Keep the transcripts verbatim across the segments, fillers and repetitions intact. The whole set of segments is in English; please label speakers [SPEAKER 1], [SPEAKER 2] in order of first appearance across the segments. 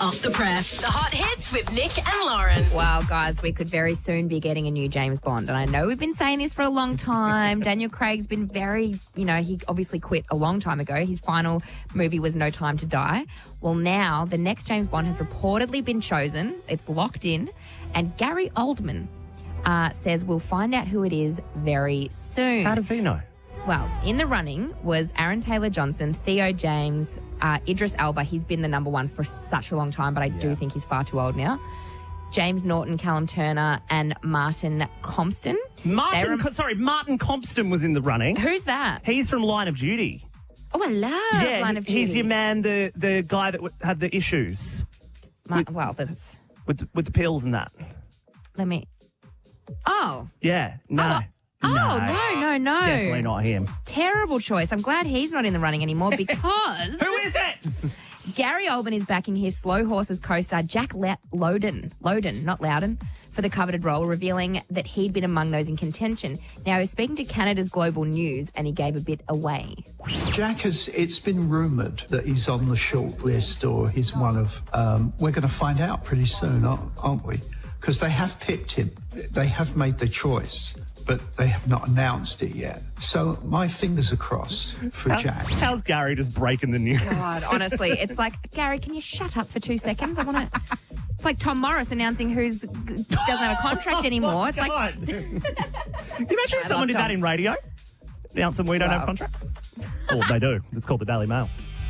[SPEAKER 1] Off the Press. The hot hits with Nick and Lauren.
[SPEAKER 2] Well, guys, we could very soon be getting a new James Bond. And I know we've been saying this for a long time. Daniel Craig's been very, you know, he obviously quit a long time ago. His final movie was No Time to Die. Well, now the next James Bond has reportedly been chosen. It's locked in. And Gary Oldman uh, says we'll find out who it is very soon.
[SPEAKER 3] How does he know?
[SPEAKER 2] Well, in the running was Aaron Taylor-Johnson, Theo James, uh, Idris Elba. He's been the number one for such a long time, but I yeah. do think he's far too old now. James Norton, Callum Turner, and Martin Compston.
[SPEAKER 3] Martin,
[SPEAKER 2] rem-
[SPEAKER 3] sorry, Martin Compston was in the running.
[SPEAKER 2] Who's that?
[SPEAKER 3] He's from Line of Duty.
[SPEAKER 2] Oh, I love
[SPEAKER 3] yeah,
[SPEAKER 2] Line of Duty.
[SPEAKER 3] He's your man, the the guy that w- had the issues.
[SPEAKER 2] My,
[SPEAKER 3] with,
[SPEAKER 2] well, that's...
[SPEAKER 3] With the, with the pills and that.
[SPEAKER 2] Let me... Oh.
[SPEAKER 3] Yeah, no.
[SPEAKER 2] Oh. Oh, no, no, no.
[SPEAKER 3] Definitely not him.
[SPEAKER 2] Terrible choice. I'm glad he's not in the running anymore because...
[SPEAKER 3] Who is it?
[SPEAKER 2] Gary Oldman is backing his Slow Horses co-star Jack Le- Lowden, Lowden, not Loudon, for the coveted role, revealing that he'd been among those in contention. Now, he's speaking to Canada's Global News and he gave a bit away.
[SPEAKER 4] Jack has, it's been rumoured that he's on the short list or he's one of, um, we're going to find out pretty soon, aren't, aren't we? Because they have picked him. They have made the choice, but they have not announced it yet. So my fingers are crossed for
[SPEAKER 3] How,
[SPEAKER 4] Jack.
[SPEAKER 3] How's Gary just breaking the news?
[SPEAKER 2] God, honestly, it's like, Gary, can you shut up for two seconds? I want to... It's like Tom Morris announcing who's doesn't have a contract anymore. It's like...
[SPEAKER 3] Can you imagine if someone did that in radio? Announcing we don't
[SPEAKER 2] Wow.
[SPEAKER 3] have contracts? Well, they do. It's called the Daily Mail.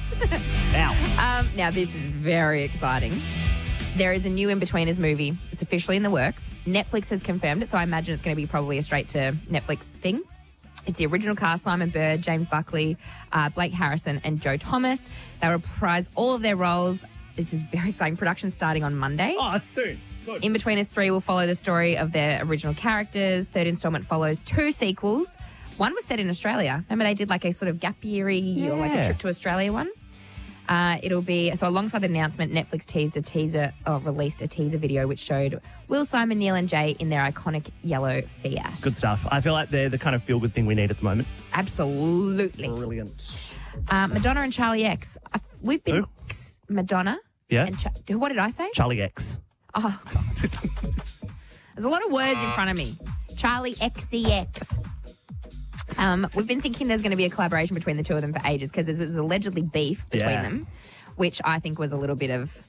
[SPEAKER 3] Now.
[SPEAKER 2] Um, now, this is very exciting. There is a new In-Betweeners movie. It's officially in the works. Netflix has confirmed it, so I imagine it's going to be probably a straight-to-Netflix thing. It's the original cast, Simon Bird, James Buckley, uh, Blake Harrison, and Joe Thomas. They reprise all of their roles. This is very exciting. Production starting on Monday.
[SPEAKER 3] Oh, it's soon. Good.
[SPEAKER 2] In-Betweeners three will follow the story of their original characters. Third installment follows two sequels. One was set in Australia. Remember they did like a sort of gap year-y
[SPEAKER 3] Yeah.
[SPEAKER 2] or like a trip to Australia one? Uh, it'll be, so alongside the announcement, Netflix teased a teaser, or released a teaser video which showed Will, Simon, Neil and Jay in their iconic yellow Fiat.
[SPEAKER 3] Good stuff. I feel like they're the kind of feel-good thing we need at the moment.
[SPEAKER 2] Absolutely.
[SPEAKER 3] Brilliant.
[SPEAKER 2] Uh, Madonna and Charlie X. Uh, we've been...
[SPEAKER 3] Who?
[SPEAKER 2] Madonna.
[SPEAKER 3] Yeah.
[SPEAKER 2] And Cha- what did I say?
[SPEAKER 3] Charlie X.
[SPEAKER 2] Oh, God. There's a lot of words in front of me. Charlie X E X. Um, we've been thinking there's going to be a collaboration between the two of them for ages because there was allegedly beef between
[SPEAKER 3] Yeah.
[SPEAKER 2] them, which I think was a little bit of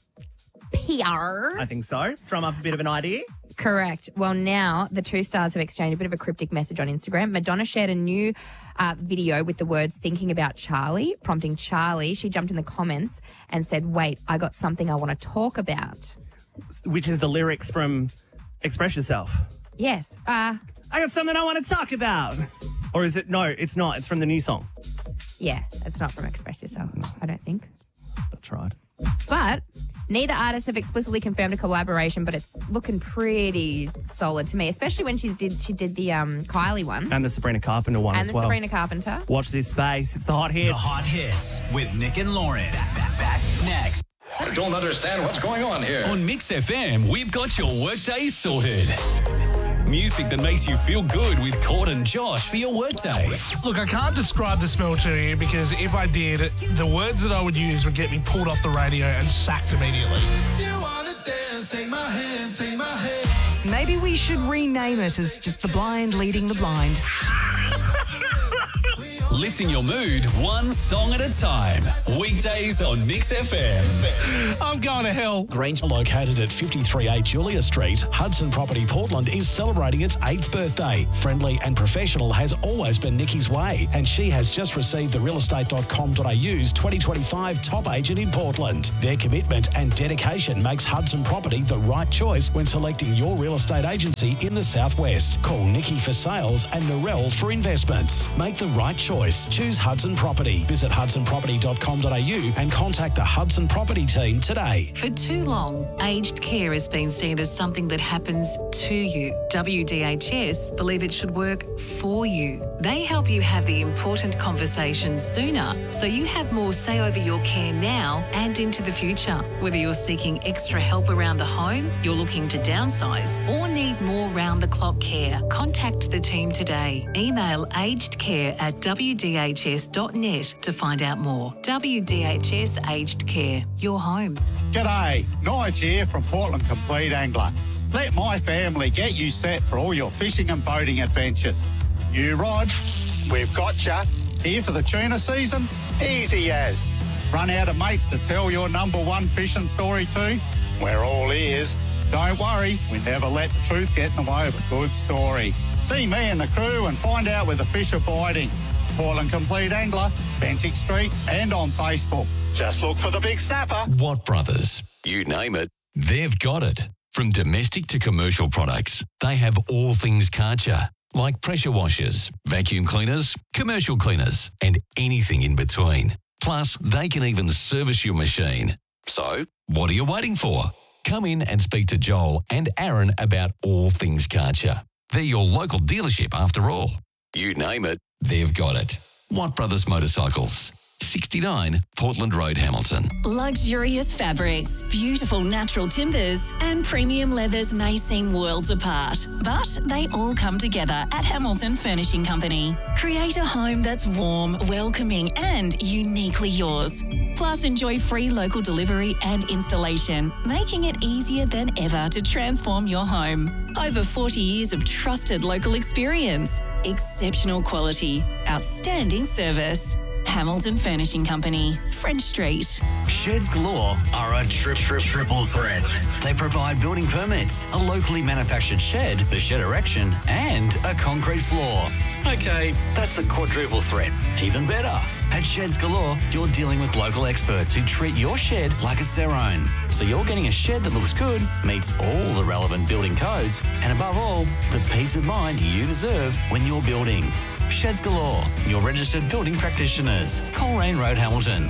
[SPEAKER 2] P R.
[SPEAKER 3] I think so. Drum up a bit of an idea.
[SPEAKER 2] Correct. Well, now the two stars have exchanged a bit of a cryptic message on Instagram. Madonna shared a new uh, video with the words thinking about Charlie, prompting Charlie. She jumped in the comments and said, wait, I got something I want to talk about.
[SPEAKER 3] Which is the lyrics from Express Yourself.
[SPEAKER 2] Yes. Uh,
[SPEAKER 3] I got something I want to talk about. Or is it? No, it's not. It's from the new song.
[SPEAKER 2] yeah, it's not from Express Yourself, I don't think.
[SPEAKER 3] That's right.
[SPEAKER 2] But neither artists have explicitly confirmed a collaboration, but it's looking pretty solid to me, especially when she did she did the um, Kylie one.
[SPEAKER 3] And the Sabrina Carpenter one
[SPEAKER 2] and
[SPEAKER 3] as
[SPEAKER 2] the
[SPEAKER 3] well.
[SPEAKER 2] Sabrina Carpenter.
[SPEAKER 3] Watch this space. It's the hot hits.
[SPEAKER 5] The hot hits with Nick and Lauren. Back, back, back next.
[SPEAKER 6] I don't understand what's going on here.
[SPEAKER 5] On Mix F M, we've got your workday sorted. Music that makes you feel good with Cord and Josh for your workday.
[SPEAKER 7] Look, I can't describe the smell to you because if I did, the words that I would use would get me pulled off the radio and sacked immediately.
[SPEAKER 8] You wanna dance, take my hand, take my hand.
[SPEAKER 9] Maybe we should rename it as just the blind leading the blind.
[SPEAKER 5] Lifting your mood one song at a time. Weekdays on Mix F M.
[SPEAKER 7] I'm going to hell.
[SPEAKER 10] Grange, located at fifty-three A Julia Street, Hudson Property Portland is celebrating its eighth birthday. Friendly and professional has always been Nikki's way, and she has just received the real estate dot com dot a u's twenty twenty-five top agent in Portland. Their commitment and dedication makes Hudson Property the right choice when selecting your real estate agency in the southwest. Call Nikki for sales and Narelle for investments. Make the right choice. Choose Hudson Property. Visit hudson property dot com dot a u and contact the Hudson Property team today.
[SPEAKER 11] For too long, aged care has been seen as something that happens to you. W D H S believe it should work for you. They help you have the important conversations sooner, so you have more say over your care now and into the future. Whether you're seeking extra help around the home, you're looking to downsize, or need more round-the-clock care, contact the team today. Email agedcare at w d h s dot net to find out more. W D H S Aged Care, your home.
[SPEAKER 12] G'day, Nige here from Portland Complete Angler. Let my family get you set for all your fishing and boating adventures. New rod, we've got ya. Here for the tuna season? Easy as. Run out of mates to tell your number one fishing story to? We're all ears. Don't worry, we never let the truth get in the way of a good story. See me and the crew and find out where the fish are biting. Portland Complete Angler, Bentinck Street and on Facebook. Just look for the big snapper.
[SPEAKER 5] Watt Brothers. You name it, they've got it. From domestic to commercial products, they have all things Karcher, like pressure washers, vacuum cleaners, commercial cleaners, and anything in between. Plus, they can even service your machine. So, what are you waiting for? Come in and speak to Joel and Aaron about all things Karcher. They're your local dealership after all. You name it, they've got it. Watt Brothers Motorcycles. sixty-nine Portland Road, Hamilton.
[SPEAKER 13] Luxurious fabrics, beautiful natural timbers, and premium leathers may seem worlds apart, but they all come together at Hamilton Furnishing Company. Create a home that's warm, welcoming, and uniquely yours. Plus, enjoy free local delivery and installation, making it easier than ever to transform your home. Over forty years of trusted local experience, exceptional quality, outstanding service. Hamilton Furnishing Company, French Street.
[SPEAKER 14] Sheds Galore are a trip, trip, triple threat. They provide building permits, a locally manufactured shed, the shed erection, and a concrete floor. Okay, that's a quadruple threat. Even better. At Sheds Galore, you're dealing with local experts who treat your shed like it's their own. So you're getting a shed that looks good, meets all the relevant building codes, and above all, the peace of mind you deserve when you're building. Sheds Galore, your registered building practitioners. Coleraine Road, Hamilton.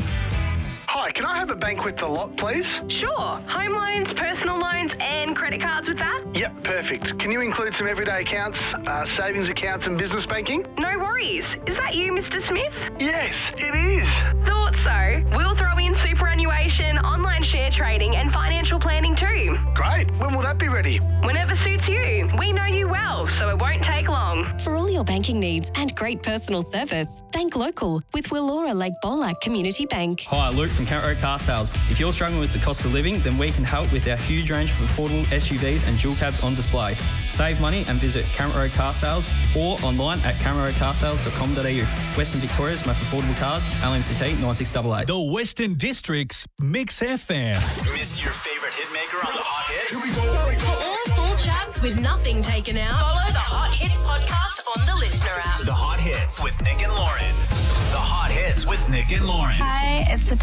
[SPEAKER 15] Hi, can I have a bank with the lot, please?
[SPEAKER 16] Sure. Home loans, personal loans, and credit cards with that?
[SPEAKER 15] Yep, perfect. Can you include some everyday accounts, uh, savings accounts and business banking?
[SPEAKER 16] No worries. Is that you, Mister Smith?
[SPEAKER 15] Yes, it is.
[SPEAKER 16] Thought so. We'll throw in superannuation, online share trading, and financial planning too.
[SPEAKER 15] Great. When will that be ready?
[SPEAKER 16] Whenever suits you. We know you well, so it won't take long.
[SPEAKER 17] For all your banking needs and great personal service, bank local with Willora Lake Bolac Community Bank.
[SPEAKER 18] Hi, Luke from Count Road Car Sales. If you're struggling with the cost of living, then we can help with our huge range of affordable S U Vs and dual cabs on display. Save money and visit Count Road Car Sales or online at count road car sales dot com dot a u. Western Victoria's most affordable cars, L M C T nine six eight eight.
[SPEAKER 19] The Western District's Mix F M.
[SPEAKER 20] Missed your favourite hitmaker on the Hot Hits?
[SPEAKER 1] Here we go. For all full chats with nothing taken out, follow the Hot Hits podcast on the Listener app.
[SPEAKER 20] The Hot Hits with Nick and Lauren. The Hot Hits with Nick and Lauren.
[SPEAKER 21] Hi, it's a